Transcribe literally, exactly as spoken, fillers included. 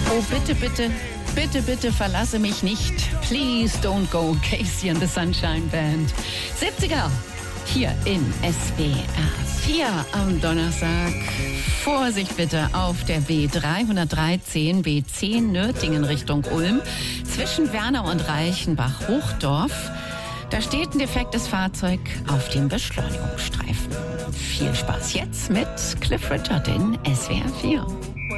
Oh, bitte, bitte, bitte, bitte verlasse mich nicht. Please don't go, Casey and the Sunshine Band. siebziger, hier in S W R vier am Donnerstag. Vorsicht bitte auf der B dreihundertdreizehn, B zehn Nürtingen Richtung Ulm, zwischen Wernau und Reichenbach-Hochdorf. Da steht ein defektes Fahrzeug auf dem Beschleunigungsstreifen. Viel Spaß jetzt mit Cliff Richard in S W R vier.